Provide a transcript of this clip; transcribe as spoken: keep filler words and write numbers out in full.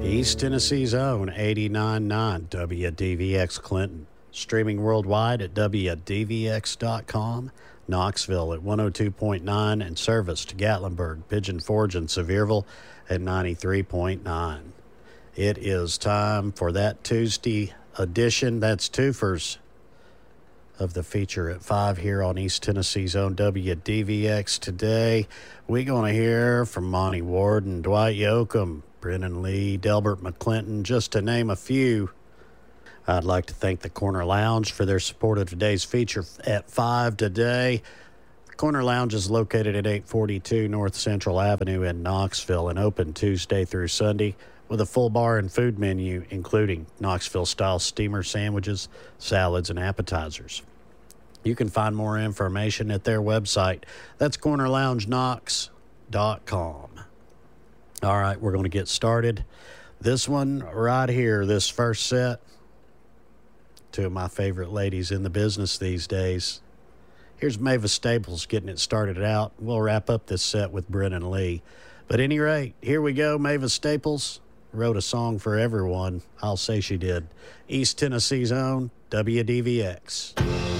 East Tennessee's own eighty-nine point nine W D V X Clinton. Streaming worldwide at W D V X dot com. Knoxville at one oh two point nine and service to Gatlinburg, Pigeon Forge, and Sevierville at ninety-three point nine. It is time for that Tuesday edition. That's twofers of the feature at five here on East Tennessee's own W D V X. Today, we're going to hear from Monty Warden, Dwight Yoakam, Brennan Lee, Delbert McClinton, just to name a few. I'd like to thank the Corner Lounge for their support of today's feature at five today. The Corner Lounge is located at eight forty-two North Central Avenue in Knoxville and open Tuesday through Sunday with a full bar and food menu, including Knoxville-style steamer sandwiches, salads, and appetizers. You can find more information at their website. That's corner lounge knox dot com. All right, we're going to get started. This one right here, this first set, two of my favorite ladies in the business these days. Here's Mavis Staples getting it started out. We'll wrap up this set with Brennan Lee. But at any rate, here we go. Mavis Staples wrote a song for everyone. I'll say she did. East Tennessee's own W D V X.